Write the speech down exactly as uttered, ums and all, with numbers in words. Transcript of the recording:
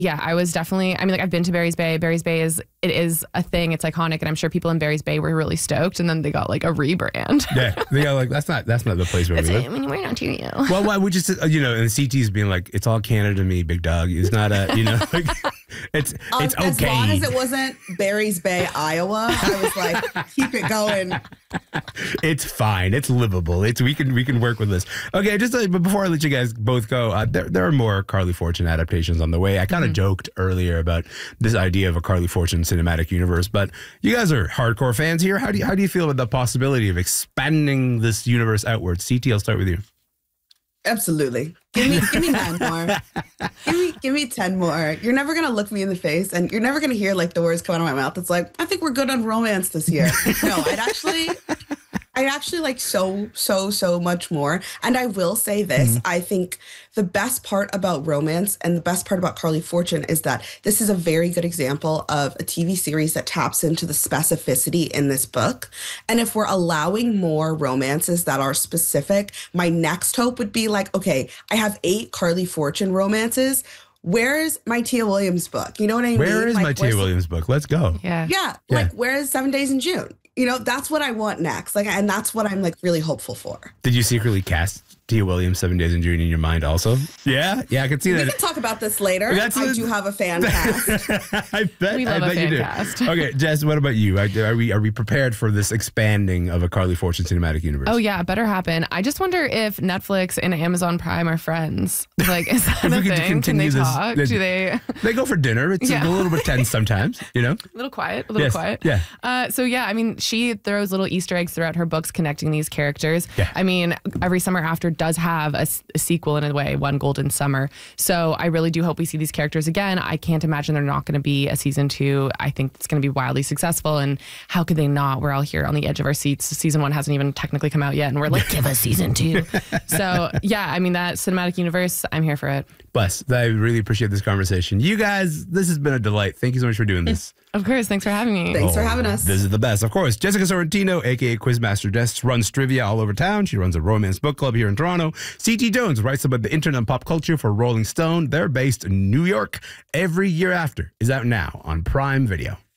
Yeah, I was definitely, I mean, like I've been to Barry's Bay. Barry's Bay is, it is a thing. It's iconic. And I'm sure people in Barry's Bay were really stoked. And then they got like a rebrand. Yeah. They got like, that's not, that's not the place where That's we it. live. I mean, we're not to you. Well, why would you, just, you know, and C T's being like, it's all Canada to me, big dog. It's not a, you know, like, it's, Um, it's okay. As long as it wasn't Barry's Bay, Iowa, I was like, keep it going. It's fine. It's livable. It's we can we can work with this. Okay, just uh, but before I let you guys both go, uh, there there are more Carly Fortune adaptations on the way. I kind of mm-hmm. joked earlier about this idea of a Carly Fortune cinematic universe, but you guys are hardcore fans here. How do you, how do you feel about the possibility of expanding this universe outwards? C T, I'll start with you. Absolutely. Give me give me nine more. Give me give me ten more. You're never gonna look me in the face and you're never gonna hear like the words come out of my mouth. It's like, I think we're good on romance this year. No, I'd actually I'd actually like so, so, so much more. And I will say this, mm-hmm. I think the best part about romance and the best part about Carly Fortune is that this is a very good example of a T V series that taps into the specificity in this book. And if we're allowing more romances that are specific, my next hope would be like, okay, I have eight Carly Fortune romances. Where's my Tia Williams book? You know what I mean? Where is like, my Tia Williams book? Let's go. Yeah. Yeah. Yeah. Like, where is Seven Days in June? You know, that's what I want next. Like, and that's what I'm like really hopeful for. Did you secretly cast Tia Williams Seven Days in June in your mind also? Yeah. Yeah, I can see we that. We can talk about this later. That's I a, do have a fan cast. I bet, we love I a bet fan you do. Cast. Okay, Jess, what about you? Are we are we prepared for this expanding of a Carly Fortune cinematic universe? Oh yeah, better happen. I just wonder if Netflix and Amazon Prime are friends. Like, is that if a we could thing? Can they this, talk? They, do they? They go for dinner. It's Yeah. a little bit tense sometimes, you know? A little quiet, a little yes. quiet. Yeah. Uh, so yeah, I mean, she throws little Easter eggs throughout her books connecting these characters. Yeah. I mean, Every Summer After does have a, a sequel in a way, One Golden Summer. So I really do hope we see these characters again. I can't imagine they're not going to be a season two. I think it's going to be wildly successful. And how could they not? We're all here on the edge of our seats. Season one hasn't even technically come out yet. And we're like, give us season two. So yeah, I mean, that cinematic universe, I'm here for it. Bless. I really appreciate this conversation. You guys, this has been a delight. Thank you so much for doing this. Of course. Thanks for having me. Thanks oh, for having us. This is the best. Of course, Jessica Sorrentino, a k a. Quizmaster Jess, runs trivia all over town. She runs a romance book club here in Toronto. C T Jones writes about the internet and pop culture for Rolling Stone. They're based in New York. Every Year After is out now on Prime Video.